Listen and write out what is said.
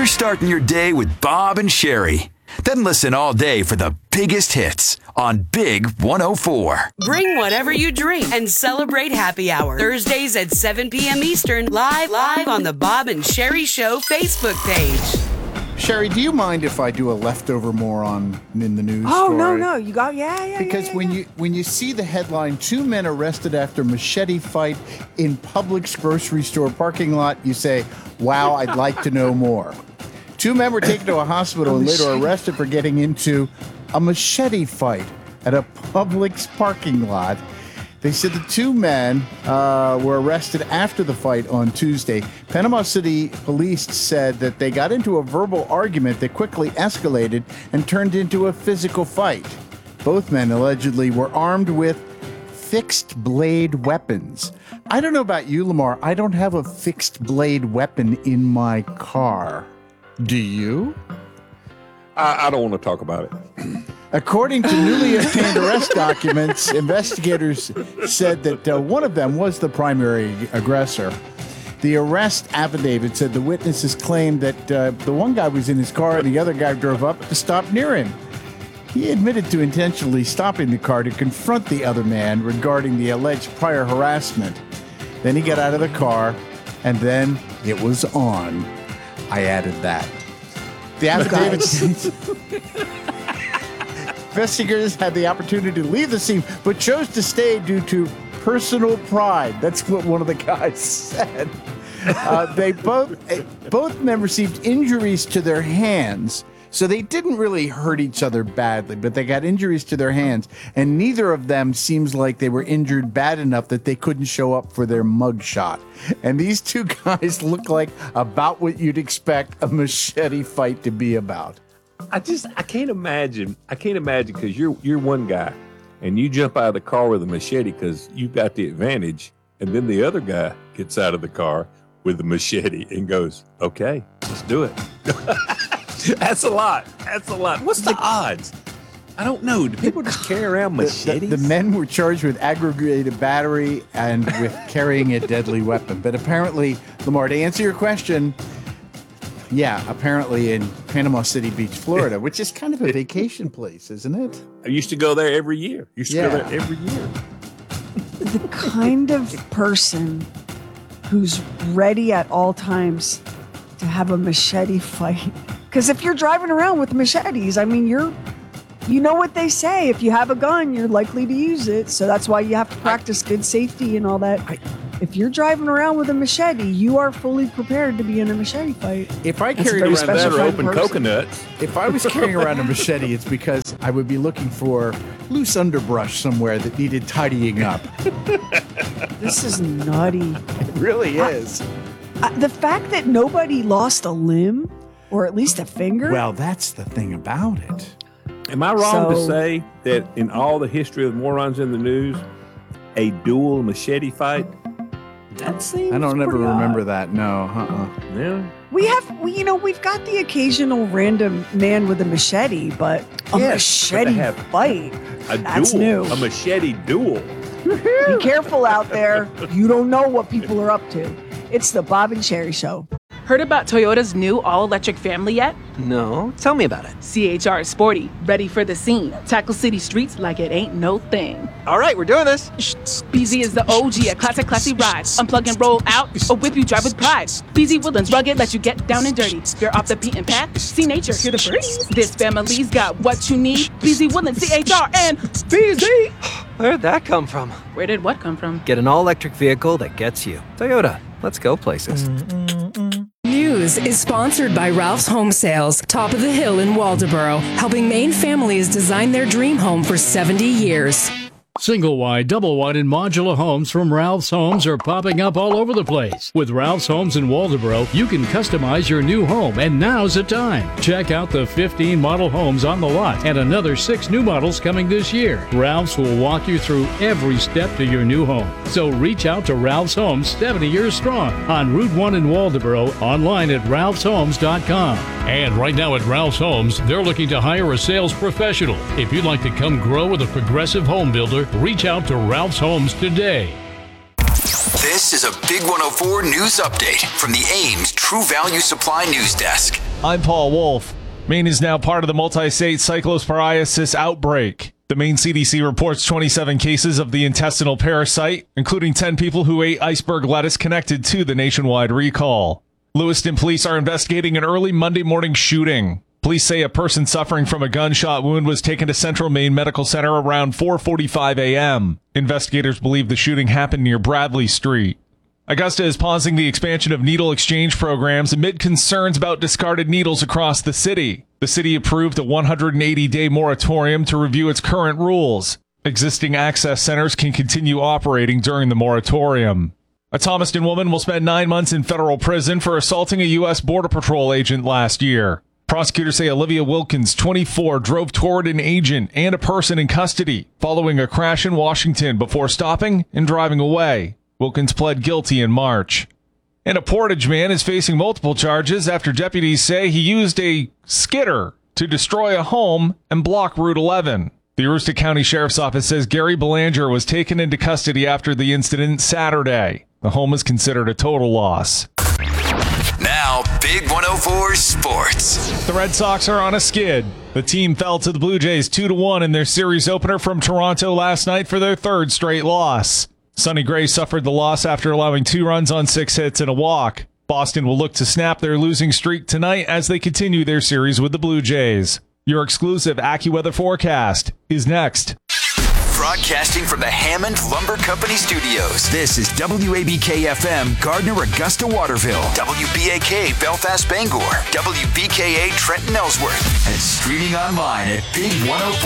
You're starting your day with Bob and Sherry. Then listen all day for the biggest hits on Big 104. Bring whatever you drink and celebrate happy hour. Thursdays at 7 p.m. Eastern, live on the Bob and Sherry Show Facebook page. Sherry, do you mind if I do a leftover moron in the news Oh, story? no. You got, yeah. Because when you see the headline, 2 men arrested after machete fight in Publix grocery store parking lot, you say, wow, I'd like to know more. 2 men were taken to a hospital and later arrested for getting into a machete fight at a Publix parking lot. They said the 2 men were arrested after the fight on Tuesday. Panama City police said that they got into a verbal argument that quickly escalated and turned into a physical fight. Both men allegedly were armed with fixed blade weapons. I don't know about you, Lamar. I don't have a fixed blade weapon in my car. Do you? I don't want to talk about it. According to newly obtained arrest documents, investigators said that one of them was the primary aggressor. The arrest affidavit said the witnesses claimed that the one guy was in his car and the other guy drove up to stop near him. He admitted to intentionally stopping the car to confront the other man regarding the alleged prior harassment. Then he got out of the car, and then it was on. I added that. The affidavit states investigators had the opportunity to leave the scene, but chose to stay due to personal pride. That's what one of the guys said. They both men received injuries to their hands, so they didn't really hurt each other badly, but they got injuries to their hands, and neither of them seems like they were injured bad enough that they couldn't show up for their mugshot. And these 2 guys look like about what you'd expect a machete fight to be about. I can't imagine because you're one guy and you jump out of the car with a machete because you've got the advantage, and then the other guy gets out of the car with a machete and goes, okay, let's do it. That's a lot. What's the odds? I don't know. Do people just carry around machetes? The men were charged with aggravated battery and with carrying a deadly weapon. But apparently, Lamar, to answer your question, yeah, apparently in Panama City Beach, Florida, which is kind of a vacation place, isn't it? I used to go there every year. The kind of person who's ready at all times to have a machete fight. Because if you're driving around with machetes, I mean, you know what they say. If you have a gun, you're likely to use it. So that's why you have to practice good safety and all that. If you're driving around with a machete, you are fully prepared to be in a machete fight. If I carried around that or open coconuts. If I was carrying around a machete, it's because I would be looking for loose underbrush somewhere that needed tidying up. This is nutty. It really is. The fact that nobody lost a limb, or at least a finger. Well, that's the thing about it. Am I wrong to say that in all the history of morons in the news, a dual machete fight? That seems I don't ever pretty remember odd. that. No. Yeah. We've got the occasional random man with a machete, but a machete fight. That's new. A machete duel. Be careful out there. You don't know what people are up to. It's the Bob and Sherry Show. Heard about Toyota's new all-electric family yet? No, tell me about it. CHR is sporty, ready for the scene. Tackle city streets like it ain't no thing. All right, we're doing this. BZ is the OG, a classy ride. Unplug and roll out, or whip you drive with pride. BZ Woodlands rugged, let you get down and dirty. You're off the beaten path, see nature, hear the birds. This family's got what you need. BZ Woodlands, CHR, and BZ. Where'd that come from? Where did what come from? Get an all-electric vehicle that gets you. Toyota, let's go places. News is sponsored by Ralph's Home Sales, top of the hill in Waldoboro, helping Maine families design their dream home for 70 years. Single wide, double wide, and modular homes from Ralph's Homes are popping up all over the place. With Ralph's Homes in Waldoboro, you can customize your new home, and now's the time. Check out the 15 model homes on the lot and another 6 new models coming this year. Ralph's will walk you through every step to your new home. So reach out to Ralph's Homes, 70 years strong, on Route 1 in Waldoboro, online at ralphshomes.com. And right now at Ralph's Homes, they're looking to hire a sales professional. If you'd like to come grow with a progressive home builder, reach out to Ralph's Homes today. This is a Big 104 news update from the Ames True Value Supply News Desk. I'm Paul Wolf. Maine is now part of the multi-state cyclosporiasis outbreak. The Maine CDC reports 27 cases of the intestinal parasite, including 10 people who ate iceberg lettuce connected to the nationwide recall. Lewiston police are investigating an early Monday morning shooting. Police say a person suffering from a gunshot wound was taken to Central Maine Medical Center around 4:45 a.m. Investigators believe the shooting happened near Bradley Street. Augusta is pausing the expansion of needle exchange programs amid concerns about discarded needles across the city. The city approved a 180-day moratorium to review its current rules. Existing access centers can continue operating during the moratorium. A Thomaston woman will spend 9 months in federal prison for assaulting a U.S. Border Patrol agent last year. Prosecutors say Olivia Wilkins, 24, drove toward an agent and a person in custody following a crash in Washington before stopping and driving away. Wilkins pled guilty in March. And a Portage man is facing multiple charges after deputies say he used a skidder to destroy a home and block Route 11. The Aroostook County Sheriff's Office says Gary Belanger was taken into custody after the incident Saturday. The home is considered a total loss. Now, Big 104 Sports. The Red Sox are on a skid. The team fell to the Blue Jays 2-1 in their series opener from Toronto last night for their third straight loss. Sonny Gray suffered the loss after allowing 2 runs on 6 hits and a walk. Boston will look to snap their losing streak tonight as they continue their series with the Blue Jays. Your exclusive AccuWeather forecast is next. Broadcasting from the Hammond Lumber Company Studios. This is WABK-FM, Gardner, Augusta, Waterville. WBAK, Belfast, Bangor. WBKA, Trenton, Ellsworth. And streaming online at Big 104.